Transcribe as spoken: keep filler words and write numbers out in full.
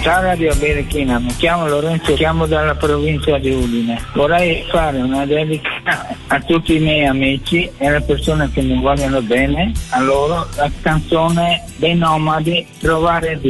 Ciao Radio Berichina, mi chiamo Lorenzo, chiamo dalla provincia di Udine. Vorrei fare una dedica a tutti i miei amici e alle persone che mi vogliono bene, a loro la canzone dei Nomadi, Trovare Dio.